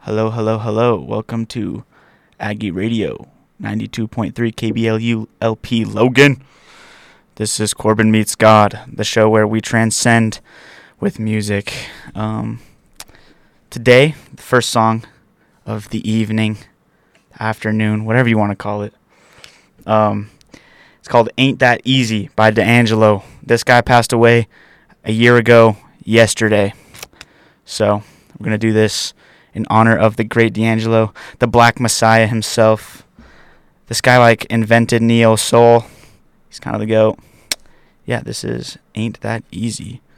Hello, hello, hello. Welcome to Aggie Radio, 92.3 KBLU LP Logan. This is Corbin Meets God, the show where we transcend with music. Today, the first song of the evening, afternoon, whatever you want to call it. It's called Ain't That Easy by D'Angelo. This guy passed away a year ago yesterday. So, we're going to do this in honor of the great D'Angelo, the Black Messiah himself. This guy, invented neo-soul. He's kind of the GOAT. Yeah, this is Ain't That Easy.